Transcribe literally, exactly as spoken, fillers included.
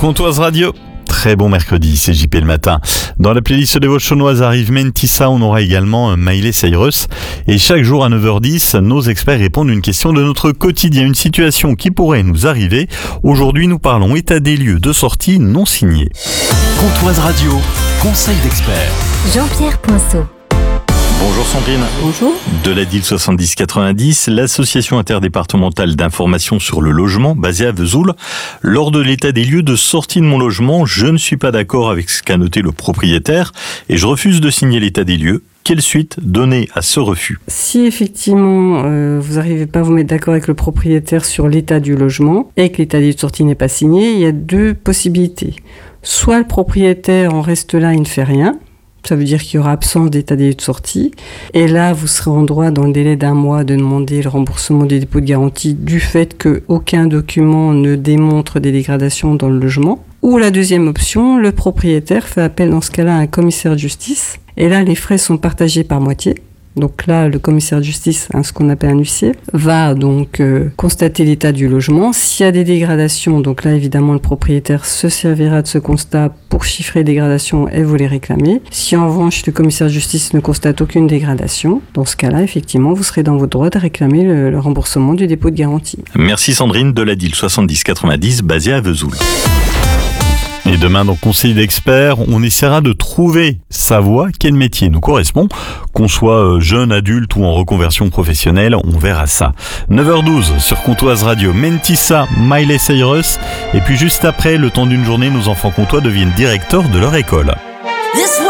Comtoise Radio. Très bon mercredi, c'est J P le matin. Dans la playlist des voix chaunoises arrive Mentissa, on aura également Miley Cyrus. Et chaque jour à neuf heures dix, nos experts répondent à une question de notre quotidien, une situation qui pourrait nous arriver. Aujourd'hui, nous parlons état des lieux de sortie non signé. Comtoise Radio, conseil d'experts. Jean-Pierre Poinceau. Bonjour Sandrine. Bonjour. De la D I L soixante-dix quatre-vingt-dix, l'association interdépartementale d'information sur le logement basée à Vesoul. Lors de l'état des lieux de sortie de mon logement, je ne suis pas d'accord avec ce qu'a noté le propriétaire et je refuse de signer l'état des lieux. Quelle suite donner à ce refus ? Si effectivement euh, vous n'arrivez pas à vous mettre d'accord avec le propriétaire sur l'état du logement et que l'état des lieux de sortie n'est pas signé, il y a deux possibilités. Soit le propriétaire en reste là et ne fait rien. Ça veut dire qu'il y aura absence d'état des lieux de sortie. Et là, vous serez en droit, dans le délai d'un mois, de demander le remboursement du dépôt de garantie du fait qu'aucun document ne démontre des dégradations dans le logement. Ou la deuxième option, le propriétaire fait appel dans ce cas-là à un commissaire de justice. Et là, les frais sont partagés par moitié. Donc là, le commissaire de justice, hein, ce qu'on appelle un huissier, va donc euh, constater l'état du logement. S'il y a des dégradations, donc là, évidemment, le propriétaire se servira de ce constat pour chiffrer les dégradations et vous les réclamer. Si en revanche, le commissaire de justice ne constate aucune dégradation, dans ce cas-là, effectivement, vous serez dans votre droit de réclamer le, le remboursement du dépôt de garantie. Merci Sandrine de la D I L soixante-dix quatre-vingt-dix basée à Vesoul. Et demain, dans Conseil d'experts, on essaiera de trouver sa voie, quel métier nous correspond. Qu'on soit jeune, adulte ou en reconversion professionnelle, on verra ça. neuf heures douze sur Comtoise Radio, Mentissa, Miley Cyrus. Et puis juste après, le temps d'une journée, nos enfants comtois deviennent directeurs de leur école.